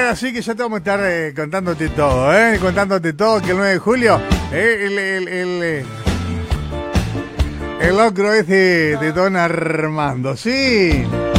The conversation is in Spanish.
así que ya te vamos a estar contándote todo, contándote todo, que el 9 de julio, el locro ese de Don Armando, sí.